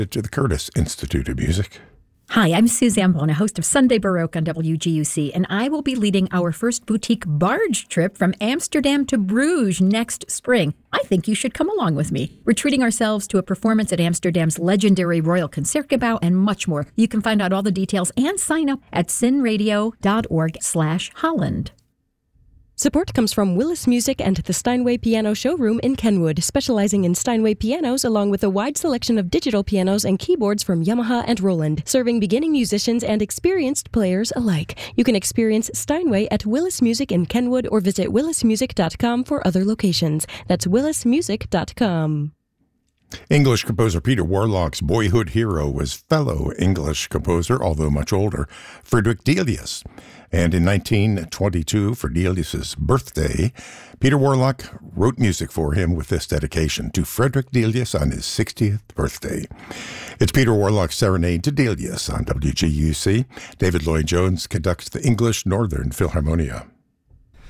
To the Curtis Institute of Music. Hi, I'm Suzanne Bona, host of Sunday Baroque on WGUC, and I will be leading our first boutique barge trip from Amsterdam to Bruges next spring. I think you should come along with me. We're treating ourselves to a performance at Amsterdam's legendary Royal Concertgebouw and much more. You can find out all the details and sign up at sinradio.org/Holland. Support comes from Willis Music and the Steinway Piano Showroom in Kenwood, specializing in Steinway pianos along with a wide selection of digital pianos and keyboards from Yamaha and Roland, serving beginning musicians and experienced players alike. You can experience Steinway at Willis Music in Kenwood or visit willismusic.com for other locations. That's willismusic.com. English composer Peter Warlock's boyhood hero was fellow English composer, although much older, Frederick Delius. And in 1922, for Delius's birthday, Peter Warlock wrote music for him with this dedication to Frederick Delius on his 60th birthday. It's Peter Warlock's Serenade to Delius on WGUC. David Lloyd-Jones conducts the English Northern Philharmonia.